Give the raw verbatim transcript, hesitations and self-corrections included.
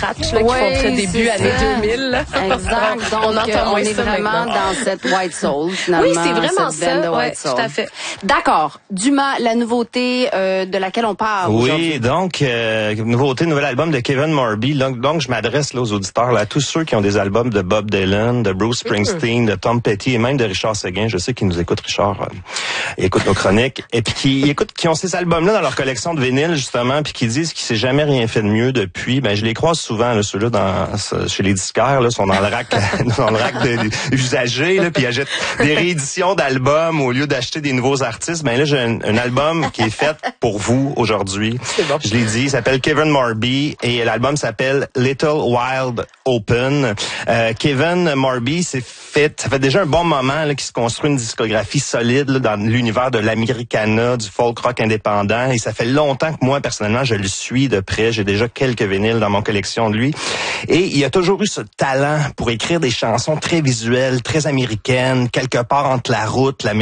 scratch, là, oui, qui font très début c'est année ça. deux mille. Là. Exact. Donc, on entend euh, on moins est ça vraiment maintenant. dans cette White Soul, finalement. Oui, c'est vraiment cette band ça. de Ouais, White Soul. tout à fait. D'accord. Dumas, la nouveauté euh, de laquelle on parle Oui, aujourd'hui. donc, euh, nouveauté, nouvel album de Kevin Morby. Donc, donc je m'adresse là aux auditeurs, là, à tous ceux qui ont des albums de Bob Dylan, de Bruce Springsteen, de Tom Petty et même de Richard Seguin. Je sais qu'ils nous écoutent, Richard. Euh, ils écoutent nos chroniques. Et puis qui écoutent, qui ont ces albums-là dans leur collection de vinyle, justement, puis qui disent qu'il s'est jamais rien fait de mieux depuis. Ben, je les croise souvent, là, ceux-là, dans, chez les disquaires, là, sont dans le rack, dans le rack de, usagés, là, puis ils achètent des rééditions d'albums au lieu d'acheter des nouveaux artistes. Ben là, j'ai un, un album qui est fait pour vous aujourd'hui. C'est bon. Je l'ai dit, il s'appelle Kevin Morby et l'album s'appelle Little Wild Open. Euh, Kevin Morby s'est fait, ça fait déjà un bon moment là, qu'il se construit une discographie solide là, dans l'univers de l'Americana, du folk rock indépendant. Et ça fait longtemps que moi, personnellement, je le suis de près. J'ai déjà quelques vinyles dans mon collection de lui. Et il a toujours eu ce talent pour écrire des chansons très visuelles, très américaines, quelque part entre la route, la